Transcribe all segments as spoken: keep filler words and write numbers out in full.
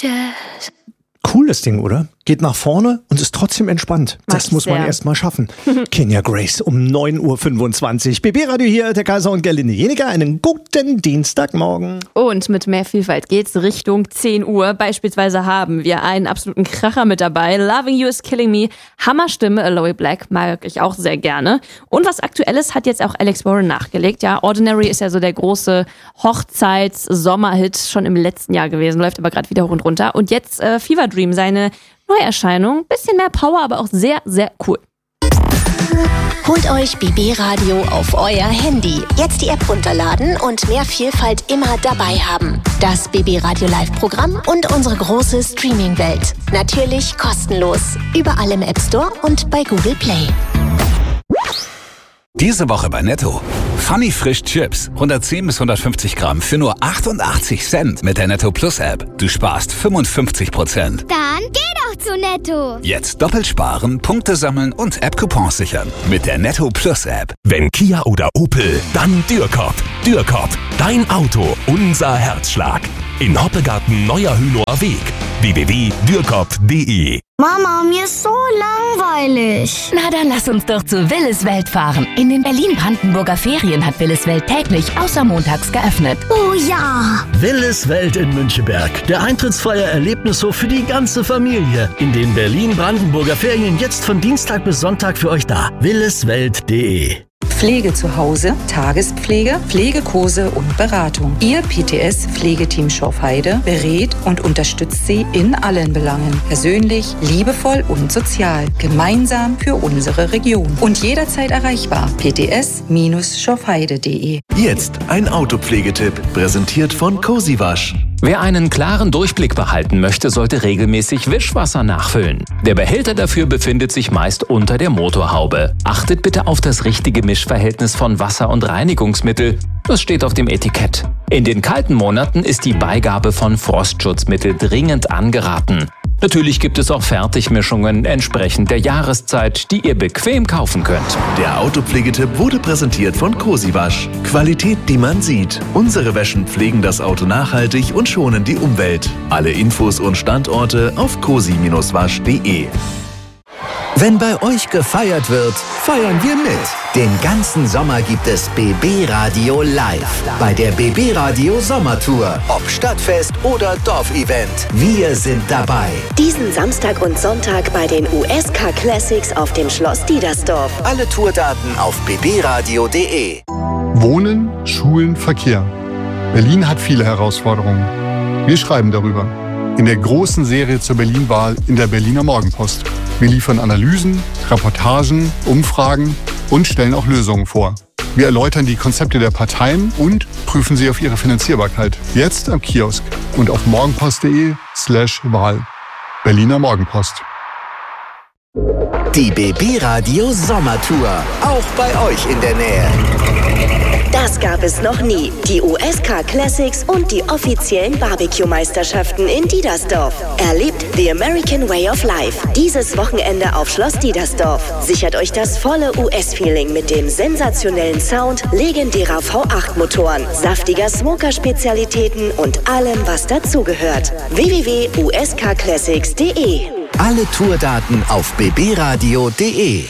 Jazz. Cool, das Ding, oder? Geht nach vorne und ist trotzdem entspannt. Mag Das muss man sehr. erst mal schaffen. Kenya Grace um neun Uhr fünfundzwanzig. B B-Radio hier, der Kaiser und Gerlinde Jeniker. Einen guten Dienstagmorgen. Und mit mehr Vielfalt geht's Richtung zehn Uhr. Beispielsweise haben wir einen absoluten Kracher mit dabei. Loving You is Killing Me. Hammerstimme, Aloe Black, mag ich auch sehr gerne. Und was Aktuelles hat jetzt auch Alex Warren nachgelegt. Ja, Ordinary ist ja so der große Hochzeits-Sommerhit schon im letzten Jahr gewesen. Läuft aber gerade wieder hoch und runter. Und jetzt äh, Fever Dream, seine Neuerscheinung. Bisschen mehr Power, aber auch sehr, sehr cool. Holt euch B B-Radio auf euer Handy. Jetzt die App runterladen und mehr Vielfalt immer dabei haben. Das B B-Radio Live-Programm und unsere große Streaming-Welt. Natürlich kostenlos. Überall im App Store und bei Google Play. Diese Woche bei Netto. Funny Frisch Chips. hundertzehn bis hundertfünfzig Gramm für nur achtundachtzig Cent mit der Netto Plus App. Du sparst fünfundfünfzig Prozent. Dann geh doch zu Netto. Jetzt doppelt sparen, Punkte sammeln und App-Coupons sichern. Mit der Netto Plus App. Wenn Kia oder Opel, dann Dürkop. Dürkop, dein Auto, unser Herzschlag. In Hoppegarten Neuer Hünower Weg. w w w punkt dürkop punkt d e. Mama, mir ist so langweilig. Na, dann lass uns doch zu Willis Welt fahren. In den Berlin-Brandenburger Ferien hat Willis Welt täglich außer montags geöffnet. Oh ja. Willis Welt in Müncheberg. Der eintrittsfreie Erlebnishof für die ganze Familie. In den Berlin-Brandenburger Ferien jetzt von Dienstag bis Sonntag für euch da. williswelt punkt d e. Pflege zu Hause, Tagespflege, Pflegekurse und Beratung. Ihr P T S-Pflegeteam Schorfheide berät und unterstützt Sie in allen Belangen. Persönlich, liebevoll und sozial. Gemeinsam für unsere Region. Und jederzeit erreichbar. p t s schorfheide punkt d e. Jetzt ein Autopflegetipp, präsentiert von Cozy Wasch. Wer einen klaren Durchblick behalten möchte, sollte regelmäßig Wischwasser nachfüllen. Der Behälter dafür befindet sich meist unter der Motorhaube. Achtet bitte auf das richtige Mischverhältnis von Wasser und Reinigungsmittel. Das steht auf dem Etikett. In den kalten Monaten ist die Beigabe von Frostschutzmittel dringend angeraten. Natürlich gibt es auch Fertigmischungen entsprechend der Jahreszeit, die ihr bequem kaufen könnt. Der Autopflegetipp wurde präsentiert von Cozy Wasch. Qualität, die man sieht. Unsere Wäschen pflegen das Auto nachhaltig und schonen die Umwelt. Alle Infos und Standorte auf cozy wasch punkt d e. Wenn bei euch gefeiert wird, feiern wir mit. Den ganzen Sommer gibt es B B-Radio live bei der B B-Radio Sommertour. Ob Stadtfest oder Dorfevent, wir sind dabei. Diesen Samstag und Sonntag bei den U S Car Classics auf dem Schloss Diedersdorf. Alle Tourdaten auf b b radio punkt d e. Wohnen, Schulen, Verkehr. Berlin hat viele Herausforderungen. Wir schreiben darüber. In der großen Serie zur Berlin-Wahl in der Berliner Morgenpost. Wir liefern Analysen, Reportagen, Umfragen und stellen auch Lösungen vor. Wir erläutern die Konzepte der Parteien und prüfen sie auf ihre Finanzierbarkeit. Jetzt am Kiosk und auf morgenpost punkt d e slash Wahl. Berliner Morgenpost. Die B B-Radio Sommertour. Auch bei euch in der Nähe. Das gab es noch nie. Die U S Car Classics und die offiziellen Barbecue-Meisterschaften in Diedersdorf. Erlebt the American Way of Life. Dieses Wochenende auf Schloss Diedersdorf. Sichert euch das volle U S-Feeling mit dem sensationellen Sound, legendärer V acht Motoren, saftiger Smoker-Spezialitäten und allem, was dazugehört. w w w punkt u s car classics punkt d e. Alle Tourdaten auf b b radio punkt d e.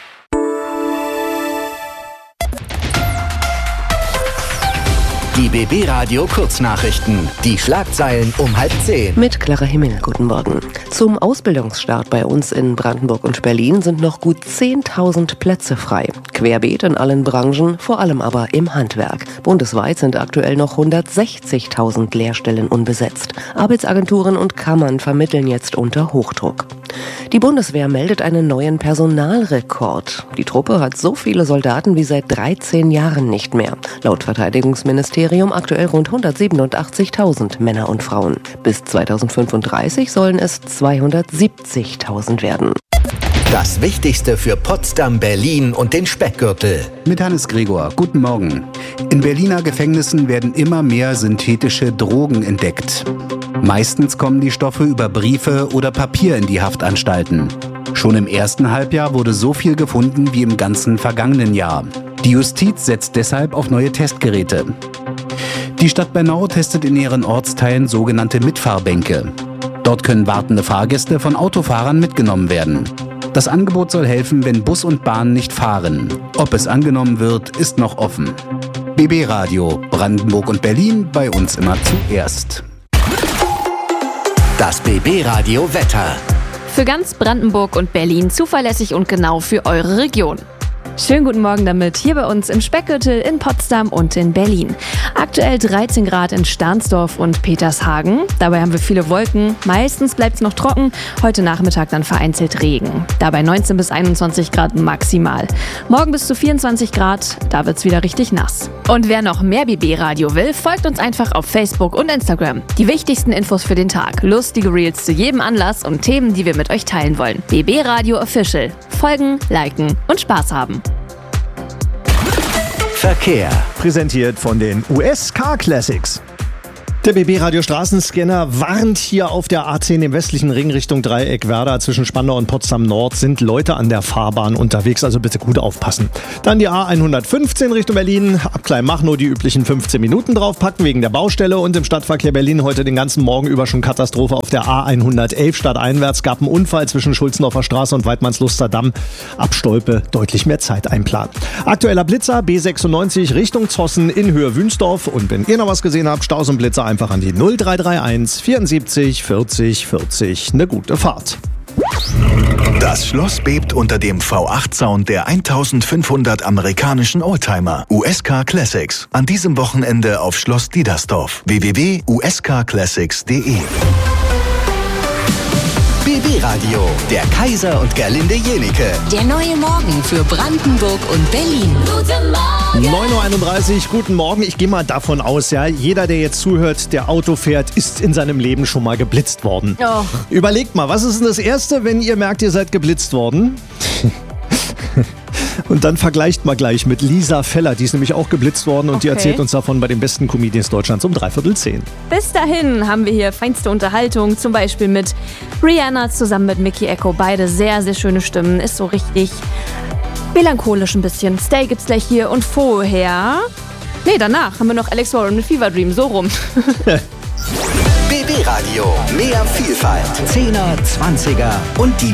Die B B-Radio Kurznachrichten. Die Schlagzeilen um halb zehn. Mit Clara Himmel, guten Morgen. Zum Ausbildungsstart bei uns in Brandenburg und Berlin sind noch gut zehntausend Plätze frei. Querbeet in allen Branchen, vor allem aber im Handwerk. Bundesweit sind aktuell noch hundertsechzigtausend Lehrstellen unbesetzt. Arbeitsagenturen und Kammern vermitteln jetzt unter Hochdruck. Die Bundeswehr meldet einen neuen Personalrekord. Die Truppe hat so viele Soldaten wie seit dreizehn Jahren nicht mehr. Laut Verteidigungsministerium aktuell rund hundertsiebenundachtzigtausend Männer und Frauen. Bis zweitausendfünfunddreißig sollen es zweihundertsiebzigtausend werden. Das Wichtigste für Potsdam, Berlin und den Speckgürtel. Mit Hannes Gregor, guten Morgen. In Berliner Gefängnissen werden immer mehr synthetische Drogen entdeckt. Meistens kommen die Stoffe über Briefe oder Papier in die Haftanstalten. Schon im ersten Halbjahr wurde so viel gefunden wie im ganzen vergangenen Jahr. Die Justiz setzt deshalb auf neue Testgeräte. Die Stadt Bernau testet in ihren Ortsteilen sogenannte Mitfahrbänke. Dort können wartende Fahrgäste von Autofahrern mitgenommen werden. Das Angebot soll helfen, wenn Bus und Bahn nicht fahren. Ob es angenommen wird, ist noch offen. B B Radio, Brandenburg und Berlin, bei uns immer zuerst. Das B B Radio Wetter. Für ganz Brandenburg und Berlin zuverlässig und genau für eure Region. Schönen guten Morgen damit, hier bei uns im Speckgürtel, in Potsdam und in Berlin. Aktuell dreizehn Grad in Stahnsdorf und Petershagen. Dabei haben wir viele Wolken. Meistens bleibt es noch trocken. Heute Nachmittag dann vereinzelt Regen. Dabei neunzehn bis einundzwanzig Grad maximal. Morgen bis zu vierundzwanzig Grad, da wird's wieder richtig nass. Und wer noch mehr B B-Radio will, folgt uns einfach auf Facebook und Instagram. Die wichtigsten Infos für den Tag, lustige Reels zu jedem Anlass und Themen, die wir mit euch teilen wollen. B B-Radio Official. Folgen, liken und Spaß haben. Verkehr. Präsentiert von den U S Car Classics. Der B B-Radio Straßenscanner warnt, hier auf der A zehn im westlichen Ring Richtung Dreieck Werder zwischen Spandau und Potsdam Nord sind Leute an der Fahrbahn unterwegs, also bitte gut aufpassen. Dann die A hundertfünfzehn Richtung Berlin, ab Kleinmachnow die üblichen fünfzehn Minuten draufpacken wegen der Baustelle und im Stadtverkehr Berlin heute den ganzen Morgen über schon Katastrophe auf der A hundertelf stadteinwärts, gab einen Unfall zwischen Schulzendorfer Straße und Weidmannsluster Damm. Ab Stolpe deutlich mehr Zeit einplanen. Aktueller Blitzer B sechsundneunzig Richtung Zossen in Höhe Wünsdorf und wenn ihr noch was gesehen habt, Staus und Blitzer einfach an die null drei drei eins vierundsiebzig vierzig vierzig. Eine gute Fahrt. Das Schloss bebt unter dem V acht Sound der eintausendfünfhundert amerikanischen Oldtimer. U S Car Classics. An diesem Wochenende auf Schloss Diedersdorf. w w w punkt u s car classics punkt d e B B-Radio, der Kaiser und Gerlinde Jenike. Der neue Morgen für Brandenburg und Berlin. Guten Morgen! neun Uhr einunddreißig, guten Morgen. Ich gehe mal davon aus, ja, jeder, der jetzt zuhört, der Auto fährt, ist in seinem Leben schon mal geblitzt worden. Oh. Überlegt mal, was ist denn das Erste, wenn ihr merkt, ihr seid geblitzt worden? Und dann vergleicht mal gleich mit Lisa Feller, die ist nämlich auch geblitzt worden und Okay. die erzählt uns davon bei den besten Comedians Deutschlands um dreiviertel zehn. Bis dahin haben wir hier feinste Unterhaltung, zum Beispiel mit Rihanna zusammen mit Mickey Echo. Beide sehr, sehr schöne Stimmen, ist so richtig melancholisch ein bisschen. Stay gibt's gleich hier und vorher... Nee, danach haben wir noch Alex Warren mit Fever Dream, so rum. B B-Radio, mehr Vielfalt. Zehner, Zwanziger und die